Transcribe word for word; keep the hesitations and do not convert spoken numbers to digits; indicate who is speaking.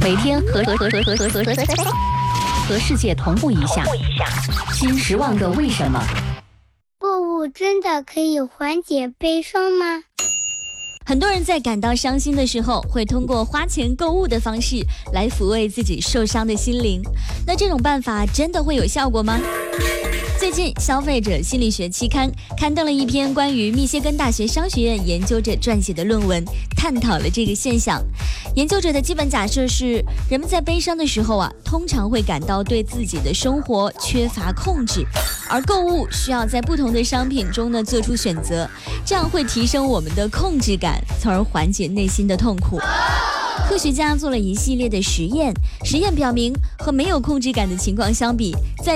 Speaker 1: 每天和和和和和和和和世界同步一下，新十万个为什么。
Speaker 2: 购物真的可以缓解悲伤吗？
Speaker 3: 很多人在感到伤心的时候，会通过花钱购物的方式来抚慰自己受伤的心灵。那这种办法真的会有效果吗？最近，消费者心理学期刊刊登了一篇关于密歇根大学商学院研究者撰写的论文，探讨了这个现象。研究者的基本假设是，人们在悲伤的时候啊，通常会感到对自己的生活缺乏控制，而购物需要在不同的商品中呢做出选择，这样会提升我们的控制感，从而缓解内心的痛苦。科学家做了一系列的实验，实验表明，和没有控制感的情况相比，在